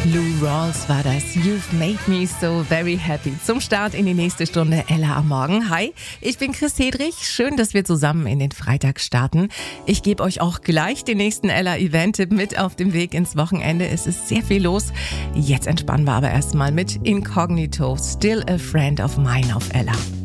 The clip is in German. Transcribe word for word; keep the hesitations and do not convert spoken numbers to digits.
Lou Rawls war das. You've made me so very happy. Zum Start in die nächste Stunde Ella am Morgen. Hi, ich bin Chris Hedrich. Schön, dass wir zusammen in den Freitag starten. Ich gebe euch auch gleich den nächsten Ella-Event-Tipp mit auf dem Weg ins Wochenende. Es ist sehr viel los. Jetzt entspannen wir aber erstmal mit Incognito. Still a friend of mine auf Ella.